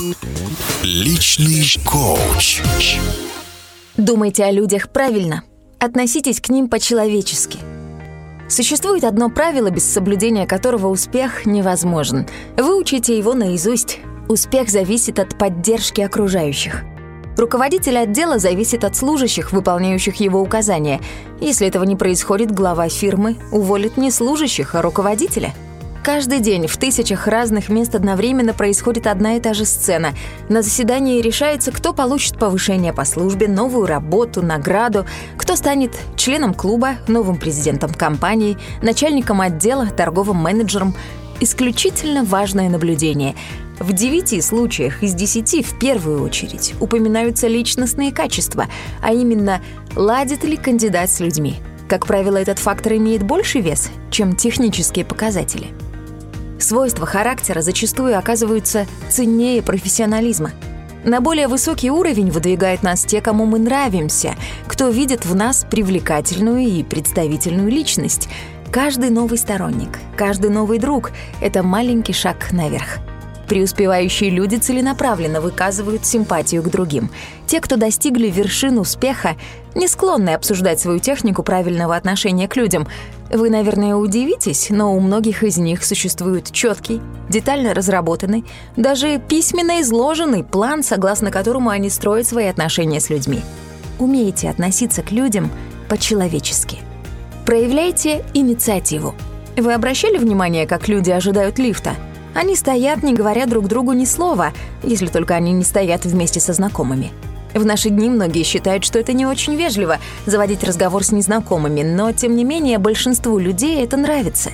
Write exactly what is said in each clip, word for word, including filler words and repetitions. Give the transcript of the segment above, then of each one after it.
Личный коуч. Думайте о людях правильно. Относитесь к ним по-человечески. Существует одно правило, без соблюдения которого успех невозможен. Выучите его наизусть. Успех зависит от поддержки окружающих. Руководитель отдела зависит от служащих, выполняющих его указания. Если этого не происходит, глава фирмы уволит не служащих, а руководителя. Каждый день в тысячах разных мест одновременно происходит одна и та же сцена. На заседании решается, кто получит повышение по службе, новую работу, награду, кто станет членом клуба, новым президентом компании, начальником отдела, торговым менеджером. Исключительно важное наблюдение. В девяти случаях из десяти в первую очередь упоминаются личностные качества, а именно, ладит ли кандидат с людьми. Как правило, этот фактор имеет больший вес, чем технические показатели. Свойства характера зачастую оказываются ценнее профессионализма. На более высокий уровень выдвигают нас те, кому мы нравимся, кто видит в нас привлекательную и представительную личность. Каждый новый сторонник, каждый новый друг — это маленький шаг наверх. Преуспевающие люди целенаправленно выказывают симпатию к другим. Те, кто достигли вершин успеха, не склонны обсуждать свою технику правильного отношения к людям. Вы, наверное, удивитесь, но у многих из них существует четкий, детально разработанный, даже письменно изложенный план, согласно которому они строят свои отношения с людьми. Умейте относиться к людям по-человечески. Проявляйте инициативу. Вы обращали внимание, как люди ожидают лифта? Они стоят, не говоря друг другу ни слова, если только они не стоят вместе со знакомыми. В наши дни многие считают, что это не очень вежливо — заводить разговор с незнакомыми, но, тем не менее, большинству людей это нравится.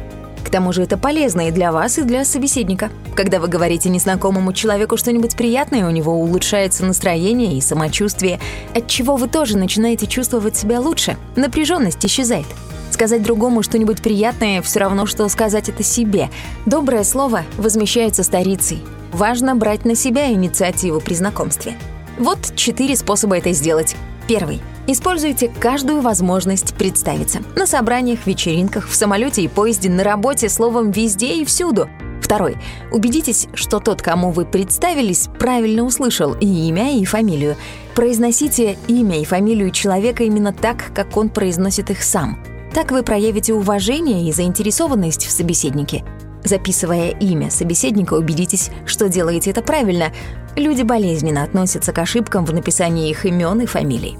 К тому же это полезно и для вас, и для собеседника. Когда вы говорите незнакомому человеку что-нибудь приятное, у него улучшается настроение и самочувствие, отчего вы тоже начинаете чувствовать себя лучше, напряженность исчезает. Сказать другому что-нибудь приятное — все равно, что сказать это себе. Доброе слово возмещается старицей. Важно брать на себя инициативу при знакомстве. Вот четыре способа это сделать. Первый. Используйте каждую возможность представиться. На собраниях, вечеринках, в самолете и поезде, на работе, словом, везде и всюду. Второй. Убедитесь, что тот, кому вы представились, правильно услышал и имя, и фамилию. Произносите имя и фамилию человека именно так, как он произносит их сам. Так вы проявите уважение и заинтересованность в собеседнике. Записывая имя собеседника, убедитесь, что делаете это правильно. Люди болезненно относятся к ошибкам в написании их имен и фамилий.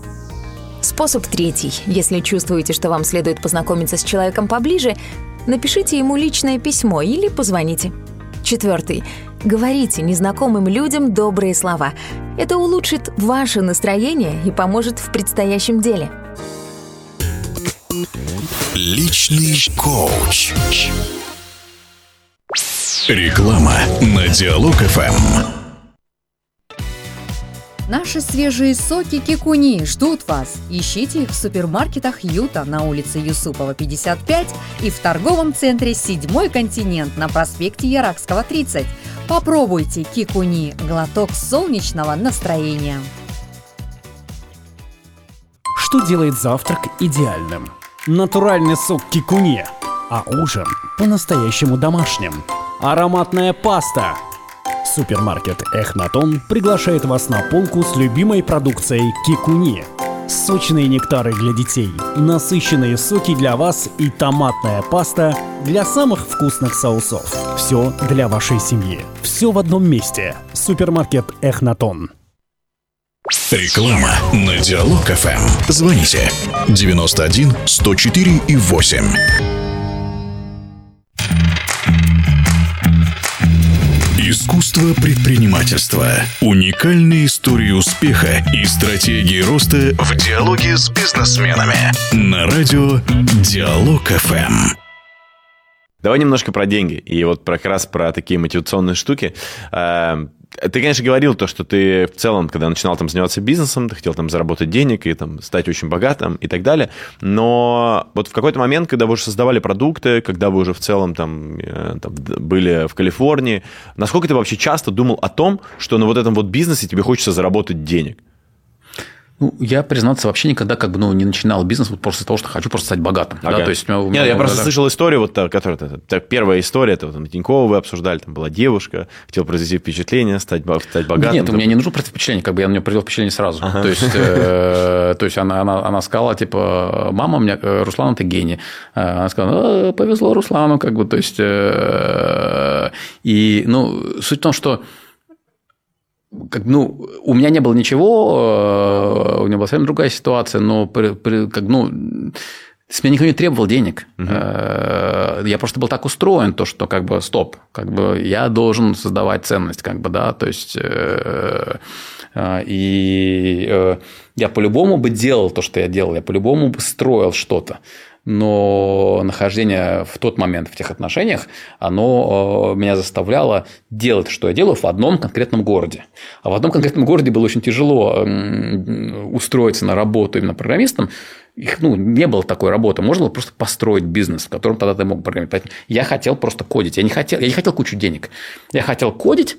Способ третий. Если чувствуете, что вам следует познакомиться с человеком поближе, напишите ему личное письмо или позвоните. Четвертый. Говорите незнакомым людям добрые слова. Это улучшит ваше настроение и поможет в предстоящем деле. Личный коуч. Реклама на Диалог эф эм. Наши свежие соки Кикуни ждут вас. Ищите их в супермаркетах Юта на улице Юсупова, пятьдесят пять и в торговом центре «Седьмой континент» на проспекте Яракского, тридцать. Попробуйте Кикуни – глоток солнечного настроения. Что делает завтрак идеальным? Натуральный сок Кикуни, а ужин по-настоящему домашним. Ароматная паста. Супермаркет Эхнатон приглашает вас на полку с любимой продукцией Кикуни. Сочные нектары для детей, насыщенные соки для вас и томатная паста для самых вкусных соусов. Все для вашей семьи. Все в одном месте. Супермаркет Эхнатон. Реклама на Диалог эф эм. Звоните девяносто один сто четыре и восемь. Искусство предпринимательства. Уникальные истории успеха и стратегии роста в диалоге с бизнесменами. На радио Диалог эф эм. Давай немножко про деньги. И вот как раз про такие мотивационные штуки. Ты, конечно, говорил то, что ты в целом, когда начинал там заниматься бизнесом, ты хотел там заработать денег и там стать очень богатым и так далее, но вот в какой-то момент, когда вы уже создавали продукты, когда вы уже в целом там, там были в Калифорнии, насколько ты вообще часто думал о том, что на вот этом вот бизнесе тебе хочется заработать денег? Ну, я, признаться, вообще никогда как бы, ну, не начинал бизнес вот просто из-за того, что хочу просто стать богатым. Ага. Да? То есть, Нет, меня, я просто да, слышал историю, вот, которая, так, первая история, это вот, Тинькова вы обсуждали, там была девушка, хотела произвести впечатление, стать, стать богатым. Нет, у меня не нужно произвести впечатление, как бы я на нее произвел впечатление сразу. Ага. То есть, э, то есть она, она, она сказала, типа, мама, у меня, Руслан, ты гений. Она сказала, повезло Руслану, как бы, то есть, э, и, ну, суть в том, что Как, ну, у меня не было ничего, у меня была совсем другая ситуация, но при, при, как, ну, с меня никто не требовал денег. Uh-huh. Я просто был так устроен, то, что как бы стоп, как бы я должен создавать ценность, как бы, да, то есть и я по-любому бы делал то, что я делал, я по-любому бы строил что-то. Но нахождение в тот момент в тех отношениях, оно меня заставляло делать, что я делаю, в одном конкретном городе. А в одном конкретном городе было очень тяжело устроиться на работу именно программистом. Их, ну, не было такой работы. Можно было просто построить бизнес, в котором тогда ты мог программировать. Поэтому я хотел просто кодить. Я не хотел, я не хотел кучу денег. Я хотел кодить,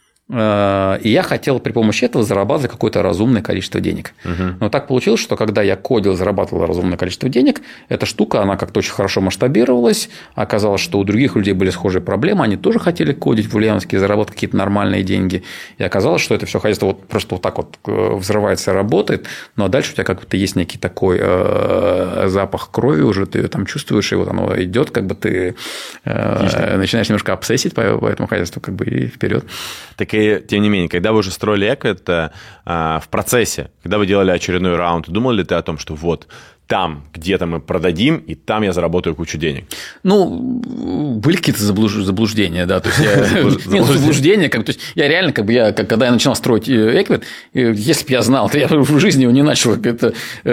и я хотел при помощи этого зарабатывать какое-то разумное количество денег. Uh-huh. Но так получилось, что когда я кодил, зарабатывал разумное количество денег, эта штука, она как-то очень хорошо масштабировалась. Оказалось, что у других людей были схожие проблемы, они тоже хотели кодить в Ульяновске, заработать какие-то нормальные деньги. И оказалось, что это все хозяйство вот просто вот так вот взрывается и работает. Ну а дальше у тебя как-то есть некий такой э, запах крови уже, ты ее там чувствуешь, и вот оно идет, как бы ты э, начинаешь немножко обсессить по, по этому хозяйству, как бы и вперед. Так и, тем не менее, когда вы уже строили Эко, это а, в процессе, когда вы делали очередной раунд, думал ли ты о том, что вот там где-то мы продадим, и там я заработаю кучу денег? Ну, были какие-то заблуждения, да, то есть я... Нет, заблуждения, как, то есть я реально, как бы я, когда я начинал строить Эко, если бы я знал, то я в жизни его не начал, это...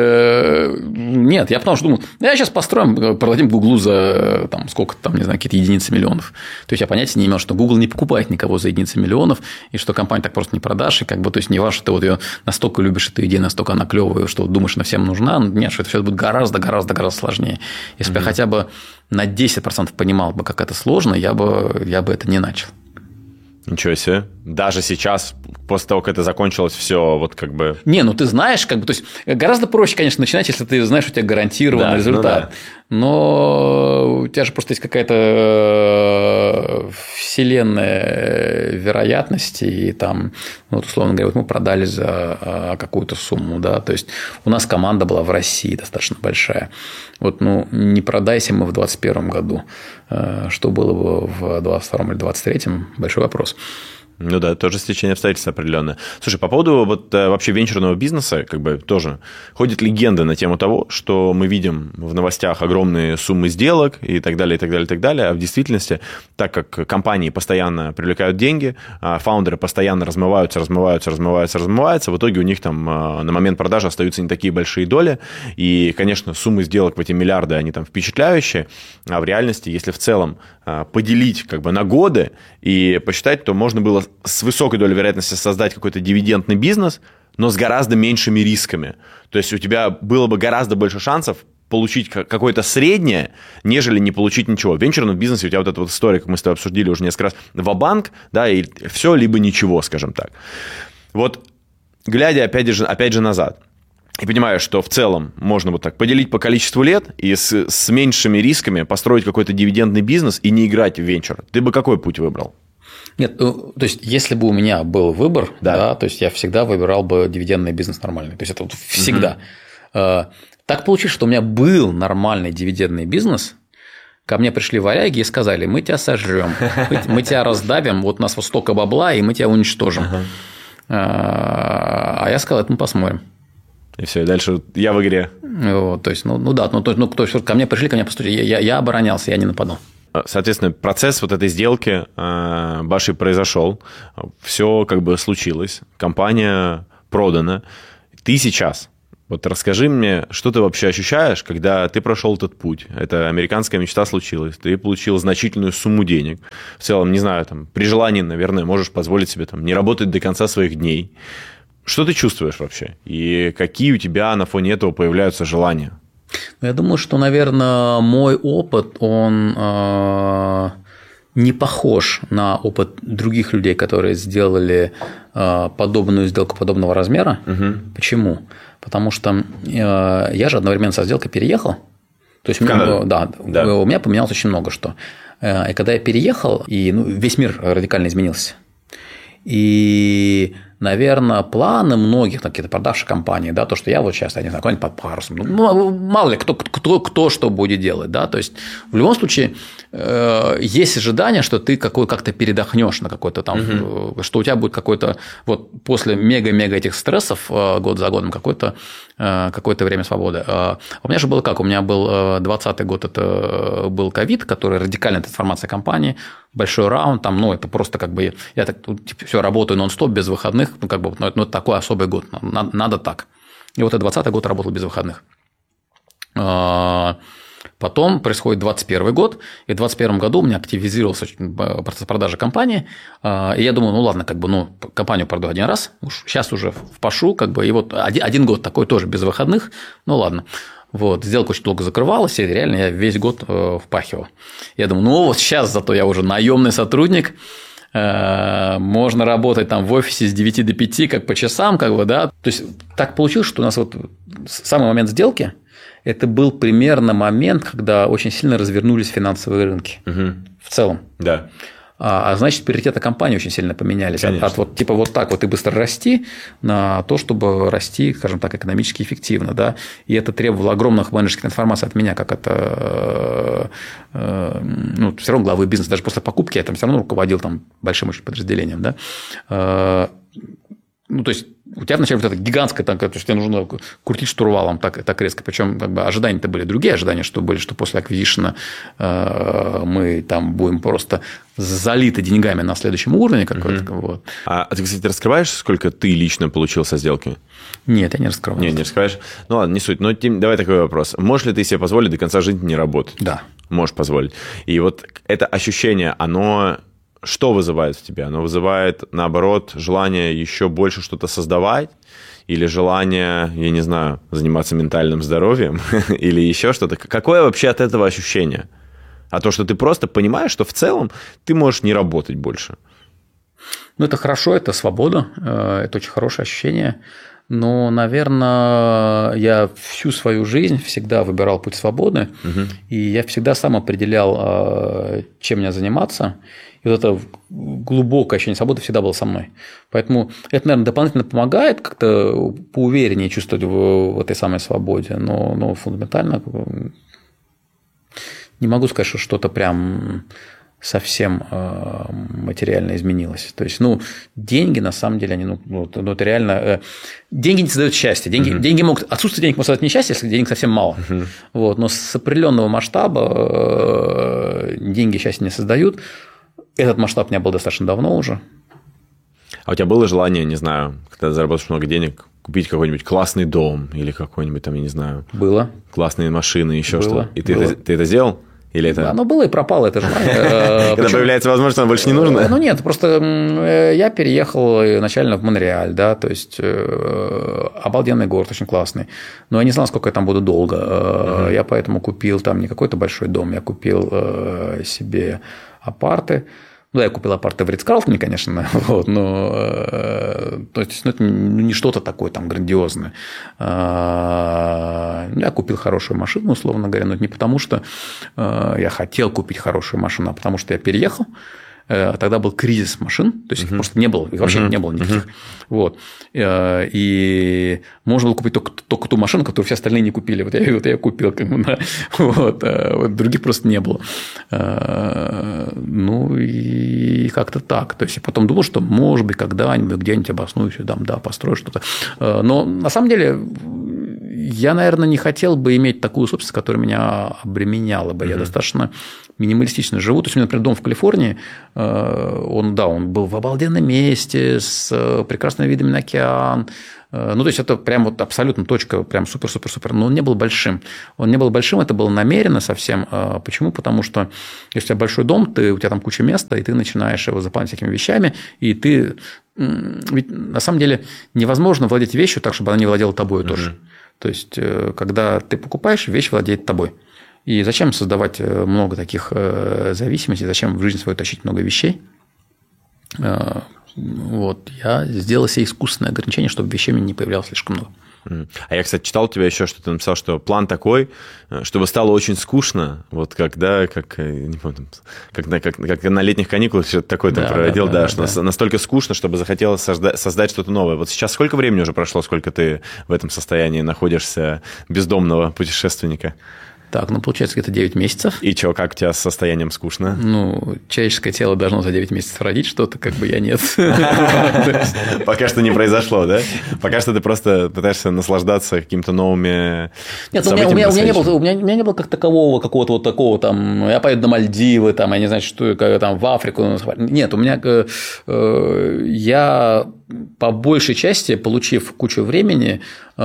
Нет, я потому что думал, я сейчас построим, продадим Гуглу за, там, сколько там, не знаю, какие-то единицы миллионов. То есть я понятия не имел, что Google не покупает никого за единицы миллионов, и что компанию так просто не продашь, и как бы, то есть не важно, что ты вот ее настолько любишь, эту идею, настолько она клевая, что думаешь, она всем нужна, нет, что это все будет гораздо-гораздо-гораздо сложнее. Если бы mm-hmm. я хотя бы на десять процентов понимал бы, как это сложно, я бы, я бы это не начал. Ничего себе. Даже сейчас, после того, как это закончилось, все вот как бы... Не, ну ты знаешь, как бы, то есть гораздо проще, конечно, начинать, если ты знаешь, у тебя гарантированный да, результат. Ну да. Но у тебя же просто есть какая-то вселенная вероятности, и там, ну, вот, условно говоря, вот мы продали за какую-то сумму, да, то есть у нас команда была в России достаточно большая. Вот, ну, не продайся мы в двадцать первом году, что было бы в двадцать втором или двадцать третьем, большой вопрос. Ну да, тоже стечение обстоятельств определенное. Слушай, по поводу вот вообще венчурного бизнеса, как бы тоже ходит легенда на тему того, что мы видим в новостях огромные суммы сделок и так далее, и так далее, и так далее, а в действительности, так как компании постоянно привлекают деньги, фаундеры постоянно размываются, размываются, размываются, размываются, в итоге у них там на момент продажи остаются не такие большие доли, и, конечно, суммы сделок в эти миллиарды, они там впечатляющие, а в реальности, если в целом поделить как бы на годы и посчитать, то можно было с высокой долей вероятности создать какой-то дивидендный бизнес, но с гораздо меньшими рисками. То есть у тебя было бы гораздо больше шансов получить какое-то среднее, нежели не получить ничего. В венчурном бизнесе у тебя вот эта вот история, как мы с тобой обсудили уже несколько раз, ва-банк, да, и все либо ничего, скажем так. Вот глядя опять же, опять же назад, и понимаю, что в целом можно вот так поделить по количеству лет и с, с меньшими рисками построить какой-то дивидендный бизнес и не играть в венчур. Ты бы какой путь выбрал? Нет, то есть, если бы у меня был выбор, да. Да, то есть я всегда выбирал бы дивидендный бизнес нормальный. То есть это вот всегда. Угу. Так получилось, что у меня был нормальный дивидендный бизнес. Ко мне пришли варяги и сказали: мы тебя сожрем, мы тебя раздавим, вот у нас вот столько бабла, и мы тебя уничтожим. Ага. А я сказал: это мы посмотрим. И все, и дальше я в игре. Вот, то есть, ну, ну да, ну, то, ну, то есть ко мне пришли, ко мне постучали, я, я оборонялся, я не нападал. Соответственно, процесс вот этой сделки э, вашей произошел, все как бы случилось, компания продана. Ты сейчас, вот расскажи мне, что ты вообще ощущаешь, когда ты прошел этот путь. Это американская мечта случилась, ты получил значительную сумму денег. В целом, не знаю, там, при желании, наверное, можешь позволить себе там, не работать до конца своих дней. Что ты чувствуешь вообще? И какие у тебя на фоне этого появляются желания? Я думаю, что, наверное, мой опыт, он не похож на опыт других людей, которые сделали подобную сделку подобного размера. Угу. Почему? Потому что я же одновременно со сделкой переехал. То есть у меня, да, да. у меня поменялось очень много что. И когда я переехал, и ну, весь мир радикально изменился. И, наверное, планы многих каких-то продавших компаний, да, то, что я вот сейчас, я не знаю, какой-нибудь под парусом, ну, мало ли, кто, кто, кто что будет делать, да, то есть в любом случае э, есть ожидание, что ты какой, как-то передохнешь на какой-то там, угу. что у тебя будет какой-то, вот после мега-мега этих стрессов э, год за годом какое-то, э, какое-то время свободы. Э, у меня же было как, у меня был двадцатый год, это был ковид, который радикальная трансформация компании, большой раунд, там, ну, это просто как бы, я так, типа, все, работаю нон-стоп, без выходных, ну, как бы, ну, это, ну, это такой особый год, надо, надо так. И вот я двадцатый год работал без выходных. Потом происходит двадцать первый год, и в двадцать первом году у меня активизировался процесс продажи компании, и я думаю, ну, ладно, как бы, ну, компанию продаю один раз, уж сейчас уже в пашу, как бы, и вот один, один год такой тоже без выходных, ну, ладно. Вот, сделка очень долго закрывалась, и реально я весь год э, впахивал. Я думаю, ну вот сейчас зато я уже наемный сотрудник, э, можно работать там в офисе с девяти до пяти, как по часам, как бы, да. То есть так получилось, что у нас вот самый момент сделки – это был примерно момент, когда очень сильно развернулись финансовые рынки угу. в целом. Да. А, а значит, приоритеты компании очень сильно поменялись. От, от вот типа вот так вот и быстро расти на то, чтобы расти, скажем так, экономически эффективно. Да? И это требовало огромных менеджерских информаций от меня, как это э, ну, все равно главы бизнеса. Даже после покупки я там все равно руководил там, большим очень подразделением. Да? Э, ну, то есть у тебя вначале вот это гигантское, так, то есть тебе нужно крутить штурвалом так, так резко, причем как бы, ожидания-то были другие ожидания, что были, что после аквизишена э, мы там будем просто залиты деньгами на следующем уровне какой-то. Mm-hmm. Вот. А ты, кстати, раскрываешь, сколько ты лично получил со сделки? Нет, я не раскрываю. Нет, не раскрываешь? Ну ладно, не суть. Но давай такой вопрос. Можешь ли ты себе позволить до конца жизни не работать? Да. Можешь позволить. И вот это ощущение, оно... Что вызывает в тебе? Оно вызывает, наоборот, желание еще больше что-то создавать? Или желание, я не знаю, заниматься ментальным здоровьем? Или еще что-то? Какое вообще от этого ощущение? А то, что ты просто понимаешь, что в целом ты можешь не работать больше? Ну, это хорошо, это свобода, это очень хорошее ощущение. Но, наверное, я всю свою жизнь всегда выбирал путь свободы, угу. и я всегда сам определял, чем мне заниматься. И вот это глубокое ощущение свободы всегда было со мной. Поэтому это, наверное, дополнительно помогает как-то поувереннее чувствовать в, в этой самой свободе. Но, но фундаментально не могу сказать, что что-то прям совсем материально изменилось. То есть, ну, деньги, на самом деле, они, ну, ну это реально... Деньги не создают счастье. Деньги, uh-huh. деньги могут... Отсутствие денег может создать несчастье, если денег совсем мало. Uh-huh. Вот. Но с определенного масштаба деньги счастье не создают. Этот масштаб у меня был достаточно давно уже. А у тебя было желание, не знаю, когда заработаешь много денег, купить какой-нибудь классный дом или какой-нибудь там, я не знаю... Было. Классные машины, еще было, что-то. И ты было. это, ты это сделал? Или это... Оно было и пропало, это желание. Когда появляется возможность, оно больше не нужно? Ну, нет, просто я переехал изначально в Монреаль, да, то есть обалденный город, очень классный. Но я не знал, сколько я там буду долго. Я поэтому купил там не какой-то большой дом, я купил себе апарты. Ну, да, я купил апарты в Ридс-Карлтоне, конечно, вот, но то есть, ну, это не что-то такое там грандиозное. Я купил хорошую машину, условно говоря, но это не потому, что я хотел купить хорошую машину, а потому что я переехал. Тогда был кризис машин, то есть их uh-huh. просто не было, их вообще uh-huh. не было никаких. Uh-huh. Вот. И можно было купить только, только ту машину, которую все остальные не купили. Вот я, вот я купил, как бы, да. Вот. Вот. Других просто не было. Ну и как-то так. То есть я потом думал, что может быть когда-нибудь где-нибудь обоснуюсь, там, да, построю что-то. Но на самом деле я, наверное, не хотел бы иметь такую собственность, которая меня обременяла бы. Uh-huh. Я достаточно минималистично живу. То есть у меня, например, дом в Калифорнии, он, да, он был в обалденном месте, с прекрасными видами на океан. Ну, то есть это прям вот абсолютно точка, прям супер-супер-супер. Но он не был большим. Он не был большим, это было намеренно совсем. Почему? Потому что если у тебя большой дом, ты, у тебя там куча места, и ты начинаешь его заполнять всякими вещами, и ты... Ведь на самом деле невозможно владеть вещью так, чтобы она не владела тобой uh-huh. тоже. То есть, когда ты покупаешь, вещь владеет тобой. И зачем создавать много таких зависимостей, зачем в жизнь свою тащить много вещей? Вот, я сделал себе искусственное ограничение, чтобы вещей мне не появлялось слишком много. А я, кстати, читал у тебя еще, что ты написал, что план такой, чтобы стало очень скучно, вот когда, как, не помню, как на, как, как на летних каникулах что-то такое да, ты проводил, да, да, да, что да. настолько скучно, чтобы захотелось создать, создать что-то новое. Вот сейчас сколько времени уже прошло, сколько ты в этом состоянии находишься бездомного путешественника? Так, ну, получается, где-то девять месяцев. И что, как у тебя с состоянием скучно? Ну, человеческое тело должно за девять месяцев родить что-то, как бы я нет. Пока что не произошло, да? Пока что ты просто пытаешься наслаждаться какими-то новыми Нет, у меня не было, у меня не было как такового, какого-то вот такого, там, я поеду на Мальдивы, там, я не знаю, что, там, в Африку. Нет, у меня, я по большей части, получив кучу времени,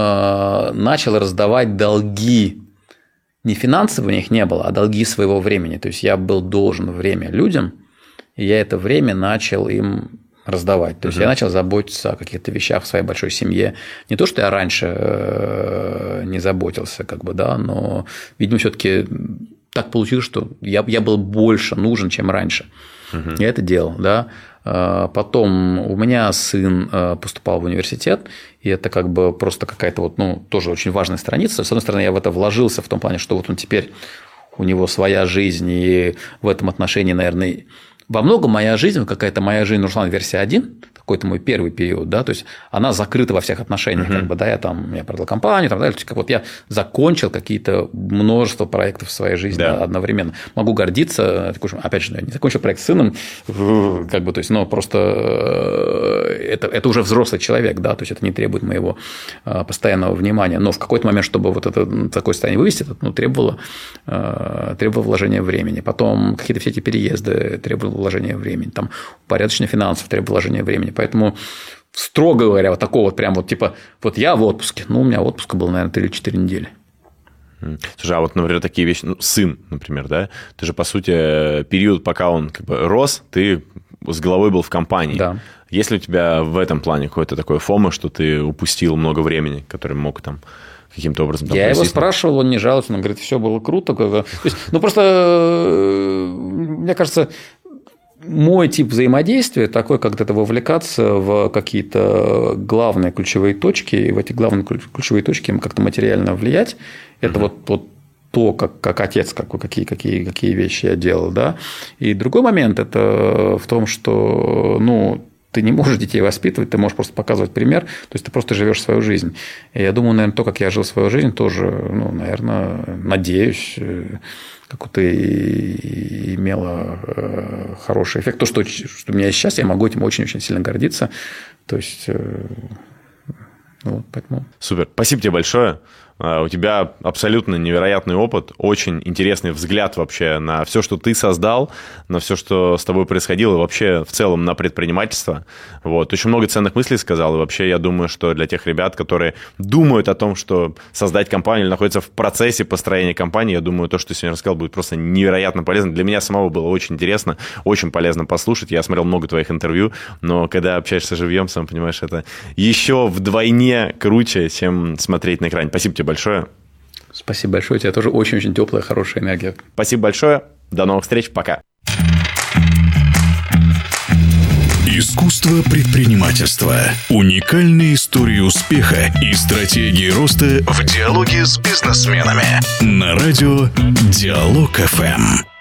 начал раздавать долги. Не финансово у них не было, а долги своего времени. То есть я был должен время людям, и я это время начал им раздавать. То есть uh-huh. я начал заботиться о каких-то вещах в своей большой семье. Не то, что я раньше не заботился, как бы, да, но, видимо, все-таки так получилось, что я, я был больше нужен, чем раньше. Uh-huh. Я это делал, да. Потом у меня сын поступал в университет, и это как бы просто какая-то вот, ну, тоже очень важная страница. С одной стороны, я в это вложился в том плане, что вот он теперь, у него своя жизнь, и в этом отношении, наверное, во многом моя жизнь, какая-то моя жизнь, Руслан, версия один, какой-то мой первый период, да, то есть она закрыта во всех отношениях, uh-huh. как бы, да, я там, я продал компанию, там, далее, как вот я закончил какие-то множество проектов в своей жизни да. одновременно. Могу гордиться, опять же, я не закончил проект с сыном, как бы, то есть, но просто это, это уже взрослый человек, да, то есть это не требует моего постоянного внимания, но в какой-то момент, чтобы вот это такое состояние вывести, это, ну, требовало, требовало вложения времени, потом какие-то все эти переезды требовали вложения времени, там упорядочение финансов требует вложения времени. Поэтому, строго говоря, вот такого вот прям вот типа, вот я в отпуске, ну, у меня отпуска было, наверное, три или четыре недели. Слушай, а вот, например, такие вещи, ну, сын, например, да, ты же, по сути, период, пока он как бы рос, ты с головой был в компании. Да. Есть ли у тебя в этом плане какое-то такое фомо, что ты упустил много времени, которое мог там каким-то образом... Там, я его спрашивал, он не жаловался, он говорит, все было круто. То есть, ну, просто, мне кажется... Мой тип взаимодействия такой, как это вовлекаться в какие-то главные ключевые точки, и в эти главные ключевые точки как-то материально влиять. Это mm-hmm. вот, вот то, как, как отец, как, какие, какие, какие вещи я делал. Да? И другой момент – это в том, что ну, ты не можешь детей воспитывать, ты можешь просто показывать пример, то есть ты просто живешь свою жизнь. И я думаю, наверное, то, как я жил свою жизнь, тоже, ну, наверное, надеюсь, какой-то имело хороший эффект. То, что, что у меня сейчас, я могу этим очень-очень сильно гордиться. То есть, ну, поэтому... Супер. Спасибо тебе большое. У тебя абсолютно невероятный опыт, очень интересный взгляд вообще на все, что ты создал, на все, что с тобой происходило, и вообще в целом на предпринимательство. Вот. Очень много ценных мыслей сказал, и вообще я думаю, что для тех ребят, которые думают о том, что создать компанию или находятся в процессе построения компании, я думаю, то, что ты сегодня рассказал, будет просто невероятно полезно. Для меня самого было очень интересно, очень полезно послушать. Я смотрел много твоих интервью, но когда общаешься живьем, сам понимаешь, это еще вдвойне круче, чем смотреть на экране. Спасибо тебе большое. Спасибо большое. У тебя тоже очень-очень теплая, хорошая энергия. Спасибо большое. До новых встреч. Пока. Искусство предпринимательства. Уникальные истории успеха и стратегии роста в диалоге с бизнесменами. На радио Диалог эф эм.